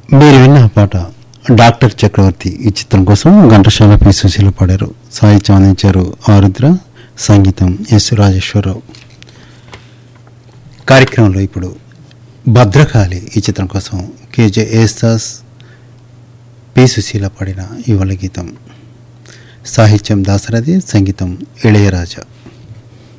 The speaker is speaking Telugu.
మీరు విన్న పాట డాక్టర్ చక్రవర్తి ఈ చిత్రం కోసం ఘంటసాల పి సుశీల పాడారు. సాహిత్యం అందించారు ఆరుద్ర, సంగీతం ఎస్ రాజేశ్వరరావు. కార్యక్రమంలో ఇప్పుడు భద్రకాళి ఈ చిత్రం కోసం కేజే యేసుదాస్, పి సుశీల పాడిన యువల గీతం. సాహిత్యం దాసరథి, సంగీతం ఇళయరాజా.